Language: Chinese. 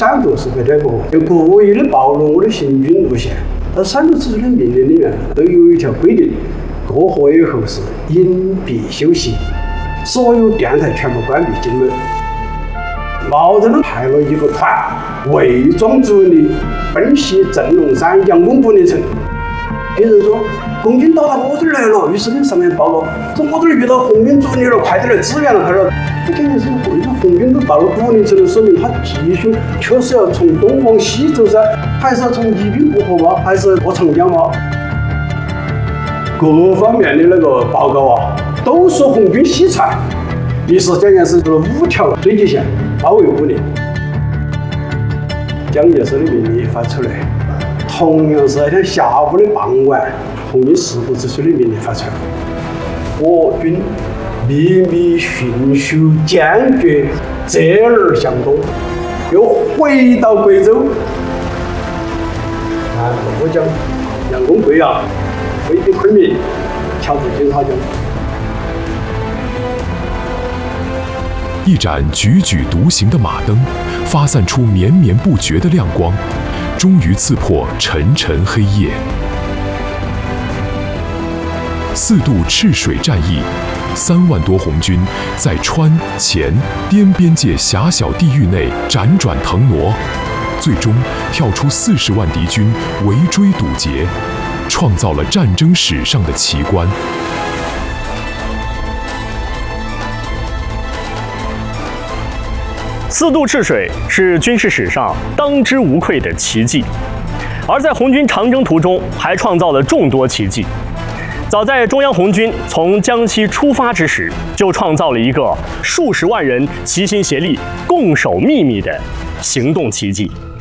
闪过1000天过后，就故意的暴露我的行军路线。在3路赤水的命令里面都有一条规定，过河以后是隐蔽休息，所有电台全部关闭经门。毛泽东派了一个团，伪装主任的奔袭镇龙山杨公布林城。有人说共军到达我这儿来了，于是跟上面报告说我这儿遇到红军主力了，快点来支援了。他说这肯定是为了红军都到了布林城了，说明他继续确实要从东往西走噻，还是要从宜宾过河吗？还是过长江吗？各方面的那个报告啊，都说红军西窜。于是蒋介石做了5条追击线，包围武林。蒋介石的命令发出来，同样是那天下午的傍晚，红军4路赤水的命令发出来，我军秘密、迅速、坚决折而向东，又回到贵州。我讲杨公贵啊，威逼昆明，乔治金沙江。 一盏踽踽独行的马灯，发散出绵绵不绝的亮光，终于刺破沉沉黑夜。4渡赤水战役，3万多红军在川、黔、滇边界狭小地域内辗转腾挪，最终跳出40万敌军围追堵截，创造了战争史上的奇观。 4渡赤水是军事史上当之无愧的奇迹，而在红军长征途中还创造了众多奇迹。早在中央红军从江西出发之时，就创造了一个数十万人齐心协力、共守秘密的行动奇迹。